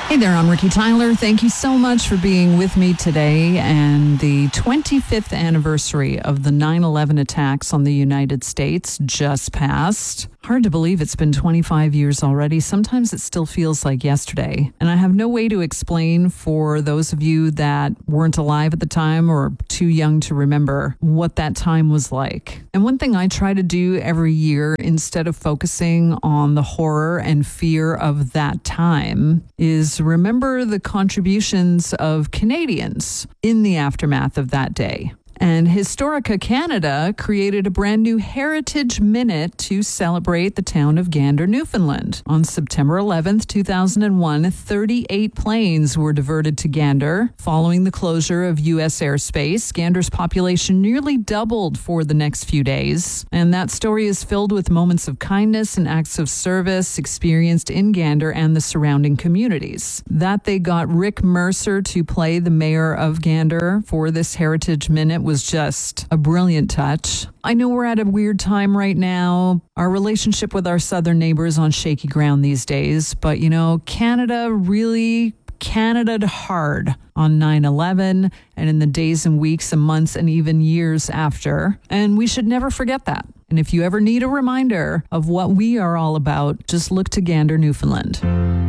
Hey there, I'm Ricky Tyler. Thank you so much for being with me today. And the 25th anniversary of the 9/11 attacks on the United States just passed. Hard to believe it's been 25 years already. Sometimes it still feels like yesterday. And I have no way to explain for those of you that weren't alive at the time or too young to remember what that time was like. And one thing I try to do every year, instead of focusing on the horror and fear of that time, is remember the contributions of Canadians in the aftermath of that day. And Historica Canada created a brand new Heritage Minute to celebrate the town of Gander, Newfoundland. On September 11th, 2001, 38 planes were diverted to Gander. Following the closure of U.S. airspace, Gander's population nearly doubled for the next few days. And that story is filled with moments of kindness and acts of service experienced in Gander and the surrounding communities. That they got Rick Mercer to play the mayor of Gander for this Heritage Minute was just a brilliant touch. I know we're at a weird time right now. Our relationship with our southern neighbors on shaky ground these days. But, you know, Canada really Canada'd hard on 9/11 and in the days and weeks and months and even years after. And we should never forget that. And if you ever need a reminder of what we are all about, just look to Gander, Newfoundland.